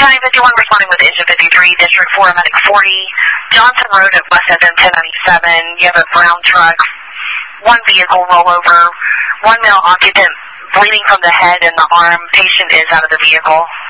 951 responding with engine 53, District 4, medic 40, Johnson Road at West End 1097. You have a brown truck, one vehicle rollover, one male occupant bleeding from the head and the arm. Patient is out of the vehicle.